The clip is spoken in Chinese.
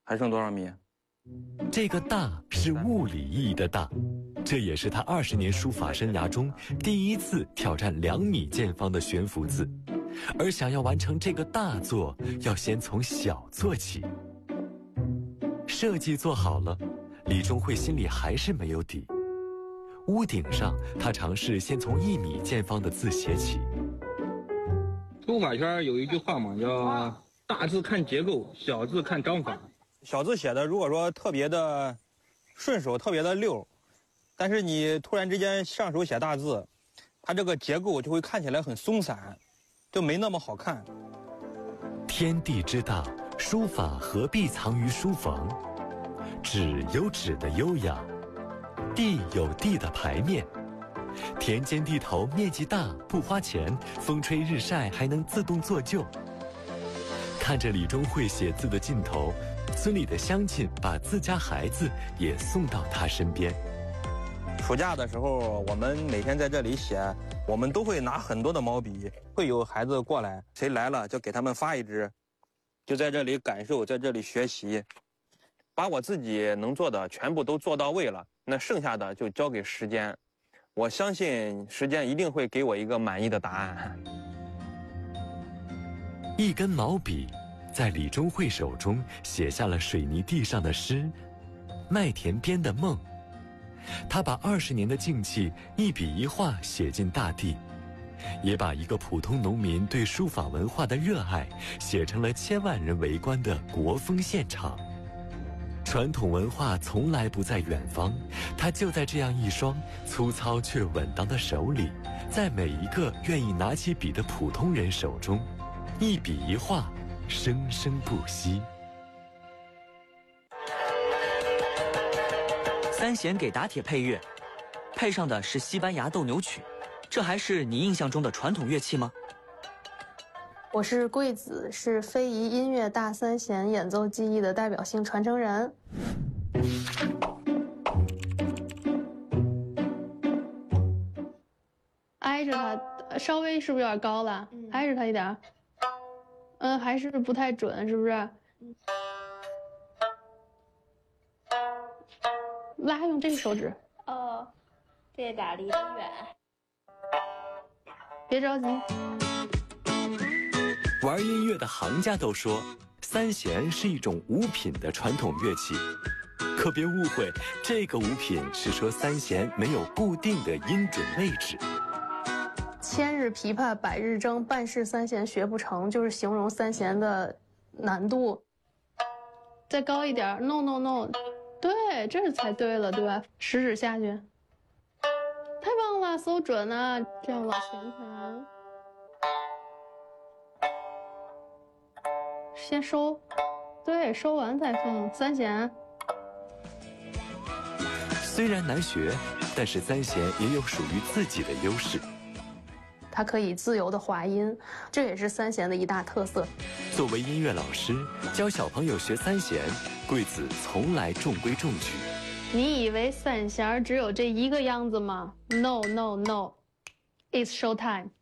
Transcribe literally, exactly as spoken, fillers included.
还剩多少米？ 这个大是物理意义的大，这也是他二十年书法生涯中第一次挑战两米见方的悬浮字。而想要完成这个大作，要先从小做起。设计做好了，李钟慧心里还是没有底。屋顶上，他尝试先从一米见方的字写起。 书法圈有一句话嘛，叫“大字看结构，小字看章法”。小字写的如果说特别的顺手，特别的溜，但是你突然之间上手写大字，它这个结构就会看起来很松散，就没那么好看。 天地之大，书法何必藏于书房？纸有纸的优雅，地有地的排面。田间地头面积大，不花钱，风吹日晒还能自动做旧。看着李钟慧写字的劲头，村里的乡亲把自家孩子也送到他身边。 暑假的时候，我们每天在这里写，我们都会拿很多的毛笔，会有孩子过来，谁来了就给他们发一支，就在这里感受，在这里学习，把我自己能做的全部都做到位了，那剩下的就交给时间。我相信时间一定会给我一个满意的答案。 一根毛笔在李钟慧手中写下了水泥地上的诗，麦田边的梦。他把二十年的静气一笔一画写进大地，也把一个普通农民对书法文化的热爱写成了千万人围观的国风现场。传统文化从来不在远方，它就在这样一双粗糙却稳当的手里，在每一个愿意拿起笔的普通人手中，一笔一画，生生不息。 三弦给打铁配乐，配上的是西班牙斗牛曲，这还是你印象中的传统乐器吗？ 我是桂子，是非遗音乐大三弦演奏技艺的代表性传承人。挨着它，稍微是不是有点高了？嗯、挨着它一点。嗯，还是不太准，是不是？嗯、拉用这个手指。 哦，这点离得远。 别着急。 玩音乐的行家都说，三弦是一种五品的传统乐器。可别误会，这个五品是说三弦没有固定的音准位置。 千日琵琶百日争，半世三弦学不成，就是形容三弦的难度。再高一点 ，no no no， 对，这才对了，对吧？食指下去，太棒了，搜准了，这样往前弹。先收，对，收完再放三弦。 虽然难学，但是三弦也有属于自己的优势。 它可以自由的滑音，这也是三弦的一大特色。 作为音乐老师，教小朋友学三弦，桂子从来中规中矩。 你以为三弦只有这一个样子吗 ？No No No，It's show time。